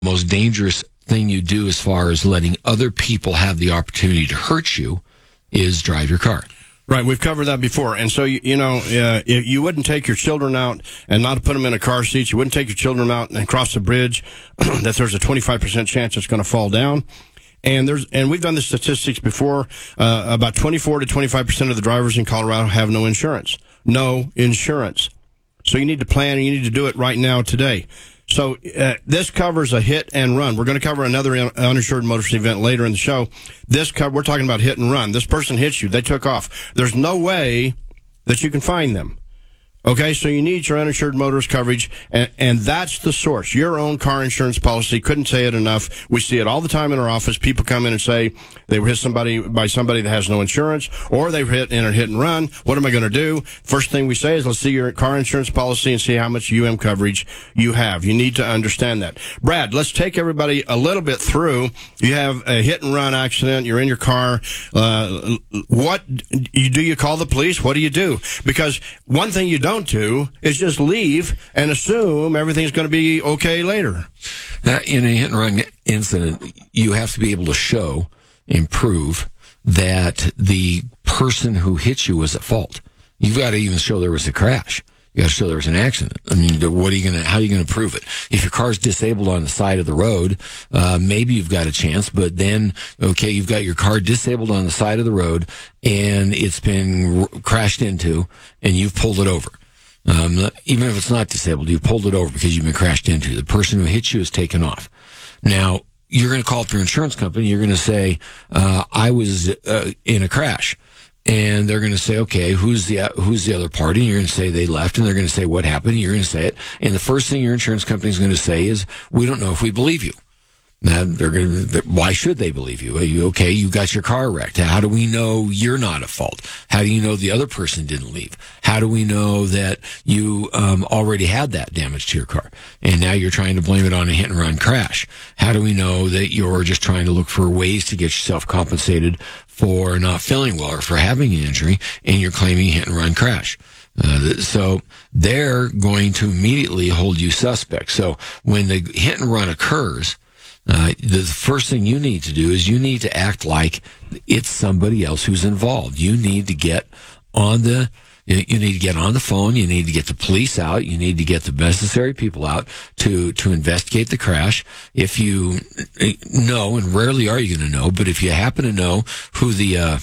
most dangerous thing you do as far as letting other people have the opportunity to hurt you is drive your car. Right, we've covered that before. And so, if you wouldn't take your children out and not put them in a car seat. You wouldn't take your children out and cross the bridge, that there's a 25% chance it's going to fall down. And we've done the statistics before. About 24 to 25% of the drivers in Colorado have no insurance. No insurance. So you need to plan, and you need to do it right now today. So this covers a hit and run. We're going to cover another uninsured motorist event later in the show. We're talking about hit and run. This person hits you. They took off. There's no way that you can find them. Okay, so you need your uninsured motorist coverage, and that's the source. Your own car insurance policy. Couldn't say it enough. We see it all the time in our office. People come in and say they were hit by somebody that has no insurance, or they were hit in a hit and run. What am I going to do? First thing we say is, let's see your car insurance policy and see how much UM coverage you have. You need to understand that. Brad, let's take everybody a little bit through. You have a hit and run accident. You're in your car. What do you call the police? What do you do? Because one thing you don't do is just leave and assume everything's going to be okay later. In a hit and run incident, you have to be able to show and prove that the person who hit you was at fault. You've got to even show there was a crash. You got to show there was an accident. I mean, how are you going to prove it? If your car's disabled on the side of the road, maybe you've got a chance, but then, okay, you've got your car disabled on the side of the road and it's been crashed into and you've pulled it over. Even if it's not disabled, you pulled it over because you've been crashed into. The person who hit you is taken off. Now, you're going to call up your insurance company. You're going to say, I was in a crash. And they're going to say, okay, who's the other party? And you're going to say they left, and they're going to say what happened. You're going to say it. And the first thing your insurance company is going to say is, we don't know if we believe you. Now, why should they believe you? Okay, you got your car wrecked. How do we know you're not at fault? How do you know the other person didn't leave? How do we know that you already had that damage to your car? And now you're trying to blame it on a hit and run crash. How do we know that you're just trying to look for ways to get yourself compensated for not feeling well or for having an injury, and you're claiming hit and run crash? So they're going to immediately hold you suspect. So when the hit and run occurs, the first thing you need to do is you need to act like it's somebody else who's involved. You need to get on the phone. You need to get the police out. You need to get the necessary people out to investigate the crash. If you know, and rarely are you going to know, but if you happen to know who the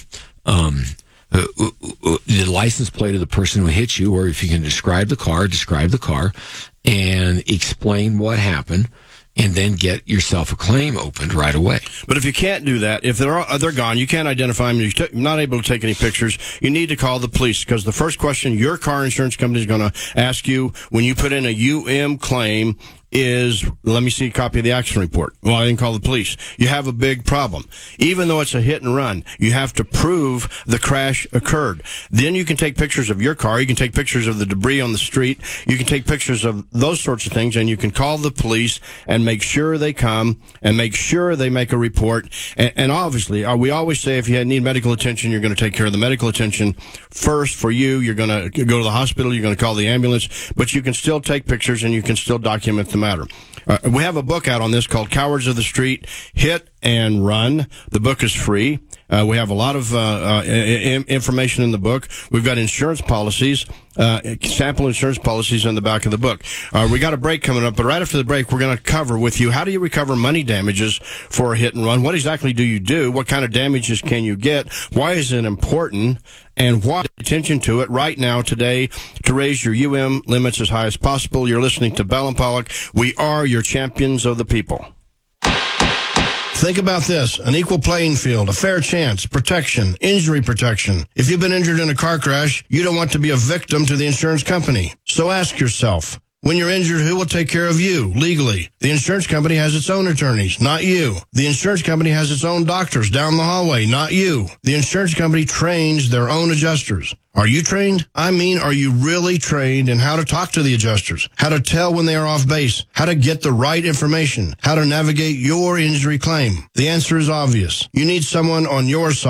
license plate of the person who hit you, or if you can describe the car and explain what happened, and then get yourself a claim opened right away. But if you can't do that, if they're gone, you can't identify them, you're not able to take any pictures, you need to call the police, because the first question your car insurance company is going to ask you when you put in a UM claim is, let me see a copy of the accident report. Well, I didn't call the police. You have a big problem. Even though it's a hit and run, you have to prove the crash occurred. Then you can take pictures of your car. You can take pictures of the debris on the street. You can take pictures of those sorts of things, and you can call the police and make sure they come and make sure they make a report. And obviously, we always say if you need medical attention, you're going to take care of the medical attention first for you. You're going to go to the hospital. You're going to call the ambulance, but you can still take pictures and you can still document the matter. We have a book out on this called Cowards of the Street, Hit and Run. The book is free. We have a lot of information in the book. We've got insurance policies, sample insurance policies in the back of the book. We got a break coming up, but right after the break, we're going to cover with you, how do you recover money damages for a hit and run? What exactly do you do? What kind of damages can you get? Why is it important? And what attention to it right now today to raise your UM limits as high as possible. You're listening to Bell and Pollock. We are your champions of the people. Think about this, an equal playing field, a fair chance, protection, injury protection. If you've been injured in a car crash, you don't want to be a victim to the insurance company. So ask yourself, when you're injured, who will take care of you legally? The insurance company has its own attorneys, not you. The insurance company has its own doctors down the hallway, not you. The insurance company trains their own adjusters. Are you trained? I mean, are you really trained in how to talk to the adjusters, how to tell when they are off base, how to get the right information, how to navigate your injury claim? The answer is obvious. You need someone on your side.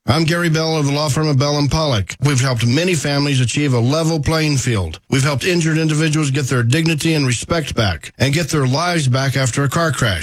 I'm Gary Bell of the law firm of Bell & Pollock. We've helped many families achieve a level playing field. We've helped injured individuals get their dignity and respect back and get their lives back after a car crash.